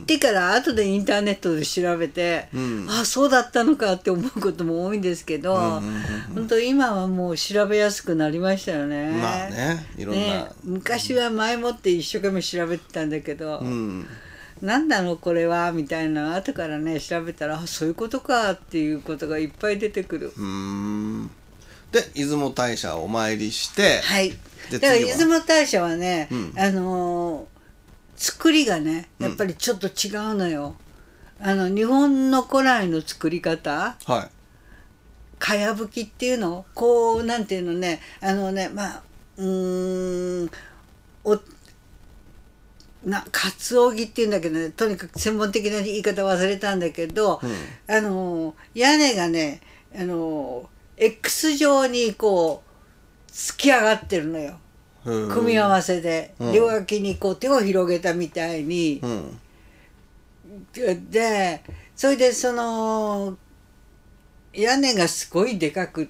ってから後でインターネットで調べて、あ、そうだったのかって思うことも多いんですけど、本当今はもう調べやすくなりましたよね。 まあね、いろんな、 ね、昔は前もって一生懸命調べてたんだけど、なんだのこれはみたいな、後からね調べたら、あ、そういうことかっていうことがいっぱい出てくる。 で出雲大社をお参りして、 はい、 でだから次は出雲大社はね、作りがねやっぱりちょっと違うのよ。日本の古来の作り方、 はい、 かやぶきっていうの、こうなんていうのね、まあかつおぎっていうんだけどね、とにかく専門的な言い方忘れたんだけど、屋根がねX 状にこう突き上がってるのよ。組み合わせで、両脇にこう手を広げたみたいに、でそれでその屋根がすごいでかくって、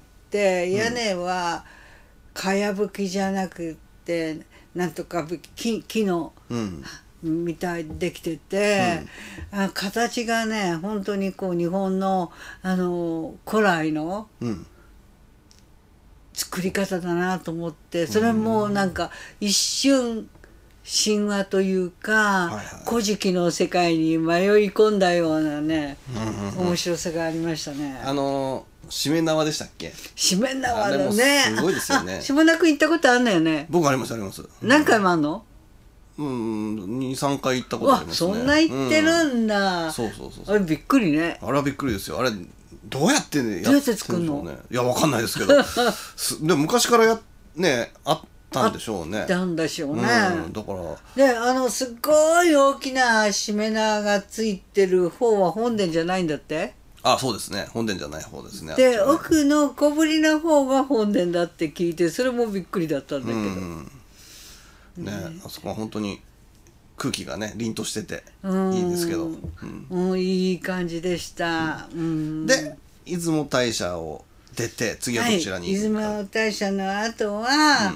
屋根はかやぶきじゃなくってなんとか木の、みたいにできてて、形がね本当にこう日本の古来の、作り方だなと思って、それもなんか一瞬神話というか、古事記の世界に迷い込んだようなね、面白さがありましたね。 しめ縄でしたっけ？ しめ縄だね。 すごいですよね。 下田君行ったことあんのよね。 僕ありますあります。 何回もあんの ？2、3回行ったことありますね。 そんな行ってるんだ。 そうあれびっくりね。 あれはびっくりですよ。あれどうやってね、 どうやって作るの？ いや、わかんないですけどでも昔からあったんでしょうね。 あったんでしょうね。 だからですっごい大きなしめ縄がついてる方は本殿じゃないんだって。 そうですね、本殿じゃない方ですね。 で、奥の小ぶりな方が本殿だって聞いて、それもびっくりだったんだけど、 あそこは本当に空気がね凛としてていいですけど、 いい感じでした。 で出雲大社を出て次はどちらに？ 出雲大社の後は、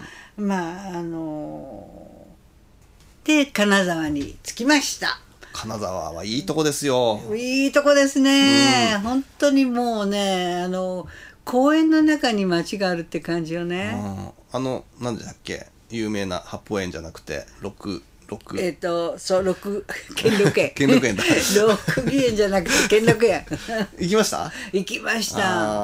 で金沢に着きました。 金沢はいいとこですよ。 いいとこですね。本当にもうね、公園の中に町があるって感じよね。 なんでだっけ、有名な八芳園じゃなくてそう兼六園兼六園だ六義園じゃなくて兼六園行きました？ 行きました。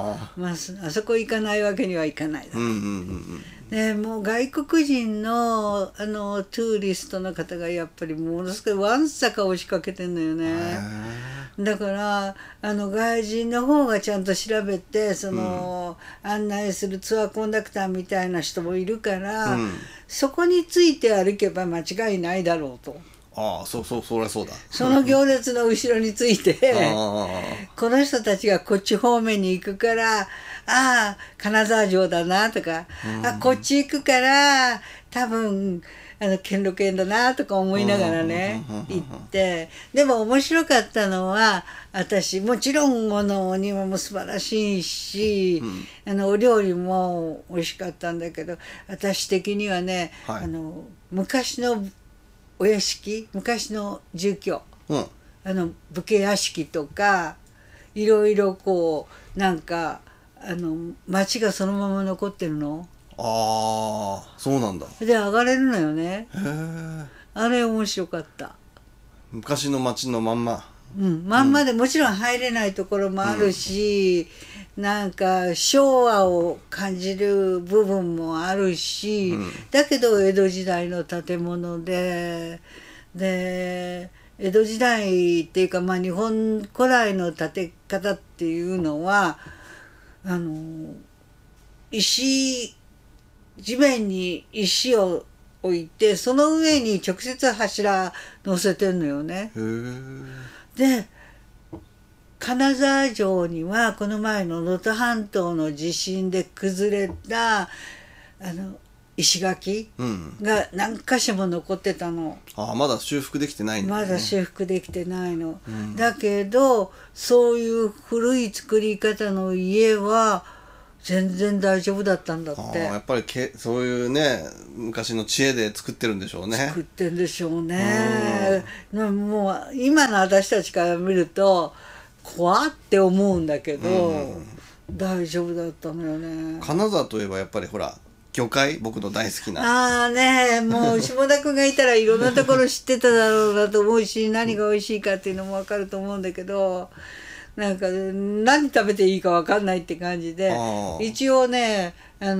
あそこ行かないわけにはいかないだろう。でもう外国人のトゥーリストの方がやっぱりものすごいわんさか押しかけてんのよね。だから外人の方がちゃんと調べて案内するツアーコンダクターみたいな人もいるから、そこについて歩けば間違いないだろうと。 そりゃそうだ。 その行列の後ろについてこの人たちがこっち方面に行くから金沢城だなとか、こっち行くから多分兼六園だなとか思いながらね行って、でも面白かったのは、私もちろんお庭も素晴らしいし、お料理も美味しかったんだけど、私的にはね、昔のお屋敷、昔の住居、武家屋敷とかいろいろこうなんか町がそのまま残ってるの。 そうなんだ。 で上がれるのよね。あれ面白かった。 昔の町のまんま。 まんまでもちろん入れないところもあるし、なんか昭和を感じる部分もあるし、だけど江戸時代の建物で江戸時代っていうか、日本古来の建て方っていうのは地面に石を置いて、その上に直接柱乗せてんのよね。で金沢城にはこの前の能登半島の地震で崩れた石垣が何箇所も残ってたの。 まだ修復できてないんだね。 まだ修復できてないの。だけどそういう古い作り方の家は全然大丈夫だったんだっああ、 て。 やっぱりそういうね昔の知恵で作ってるんでしょうね。 作ってんでしょうね。もう今の私たちから見ると怖って思うんだけど、大丈夫だったのよね。 金沢といえばやっぱりほら魚介、僕の大好きな。 ああね、もう下田君がいたらいろんなところ知ってただろうなと思うし、何が美味しいかっていうのも分かると思うんだけど、なんか何食べていいか分かんないって感じで、一応ね、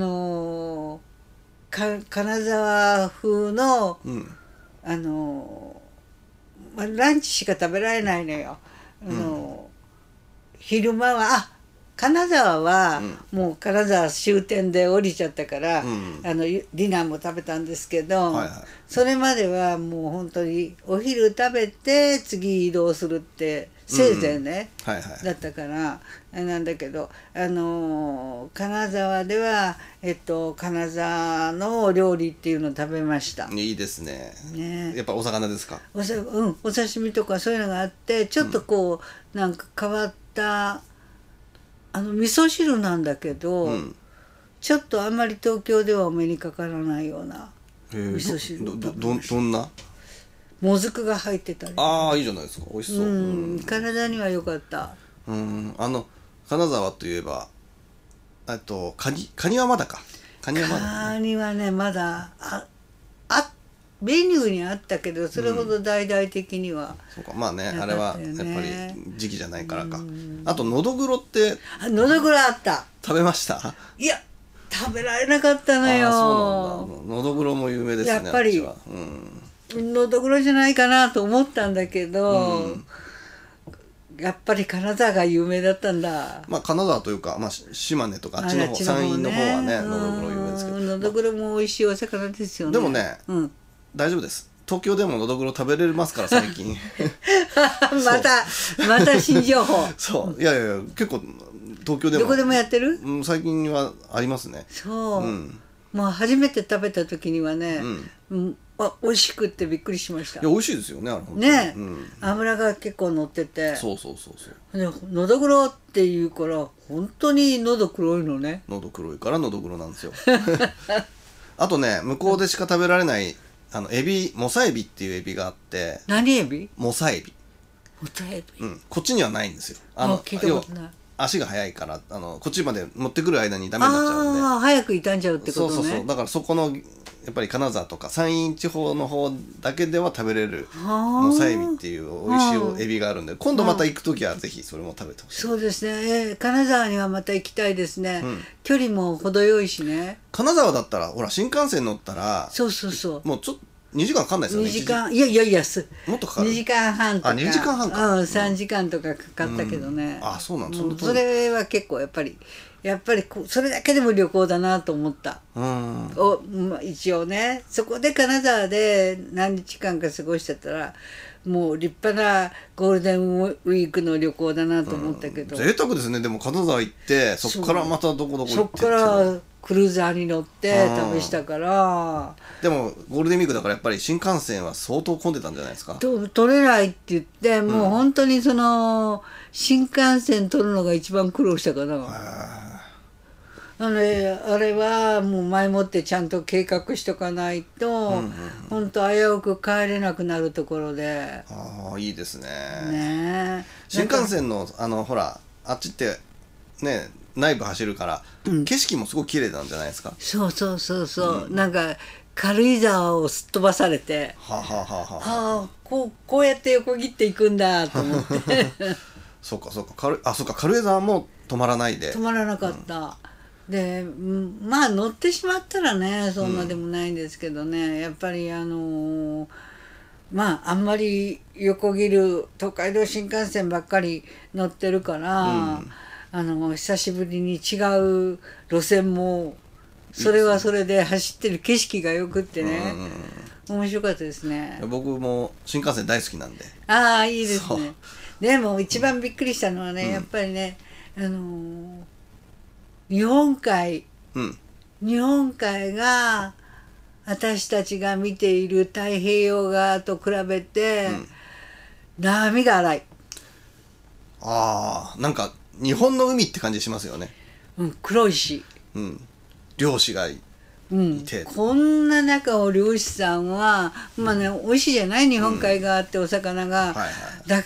金沢風の、ランチしか食べられないのよ。昼間は金沢はもう金沢終点で降りちゃったから、ディナーも食べたんですけど、それまではもう本当にお昼食べて次移動するってせいぜいね、だったからなんだけど、金沢では金沢のお料理っていうのを食べました。 いいですね。やっぱお魚ですか？ お刺身とかそういうのがあって、ちょっとこうなんか変わった味噌汁なんだけど、ちょっとあんまり東京ではお目にかからないような味噌汁。 どんな？ もずくが入ってたり。 ああ、いいじゃないですか。美味しそう。 体には良かった。 金沢といえばカニはまだか。カニはねまだメニューにあったけど、それほど大々的には、 そうか、まあね、あれはやっぱり時期じゃないからか。あとのどぐろって。 のどぐろあった。 食べました？ いや食べられなかったのよ。 そうなんだ。のどぐろも有名ですね。 やっぱりのどぐろじゃないかなと思ったんだけど、やっぱり金沢が有名だったんだ。 まあ金沢というか、島根とかあっちの方、山陰の方はね、のどぐろ有名ですけど。 のどぐろも美味しいお魚ですよね。 でもね、大丈夫です。東京でものどぐろ食べれますから最近。 また新情報。 そう、いや結構東京でもどこでもやってる？ 最近はありますね。 そう。もう初めて食べた時にはね、美味しくってびっくりしました。 いや美味しいですよね、あれ。 ね、脂が結構乗ってて。 そう。 でのどぐろっていうから本当に喉黒いのね。 喉黒いからのどぐろなんですよ。あとね、向こうでしか食べられないエビ、モサエビっていうエビがあって。 何エビ？ モサエビ。こっちにはないんですよ。 聞いたことない。 足が速いからこっちまで持ってくる間にダメになっちゃうんで。 早く傷んじゃうってことね。 そうだからそこのやっぱり金沢とか山陰地方の方だけでは食べれるモサエビっていう美味しいエビがあるんで、今度また行く時はぜひそれも食べてほしい。 そうですね、金沢にはまた行きたいですね。距離も程よいしね。 金沢だったらほら新幹線乗ったらもうちょっと2時間かかんないですよね。 2時間、いやもっとかかる。 2時間半とか。 2時間半か。 3時間とかかかったけどね。 そうなんです。 それは結構やっぱりそれだけでも旅行だなと思った。一応ね、そこで金沢で何日間か過ごしてたらもう立派なゴールデンウィークの旅行だなと思ったけど。 贅沢ですね。でも金沢行ってそこからまたどこ行って、 そこからクルーザーに乗って旅したから。 でもゴールデンウィークだからやっぱり新幹線は相当混んでたんじゃないですか？ 取れないって言って、もう本当に新幹線取るのが一番苦労したかな。あれはもう前もってちゃんと計画しとかないと、本当危うく帰れなくなるところで。 いいですね。新幹線のほらあっちってね内部走るから、景色もすごい綺麗なんじゃないですか？ そう、なんか軽井沢をすっ飛ばされて、こうやって横切っていくんだと思って。 そうか軽井沢も止まらないで。 止まらなかった。でまあ乗ってしまったらねそんなでもないんですけどね、やっぱりあんまり横切る東海道新幹線ばっかり乗ってるから、久しぶりに違う路線もそれはそれで走ってる景色がよくってね、面白かったですね。 僕も新幹線大好きなんで。 いいですね。でも一番びっくりしたのはね、やっぱりね日本海が私たちが見ている太平洋側と比べて、波が荒い。 なんか日本の海って感じしますよね。 黒いし、 漁師がいて、 こんな中を漁師さんはまあね、美味しいじゃない日本海側ってお魚が、だ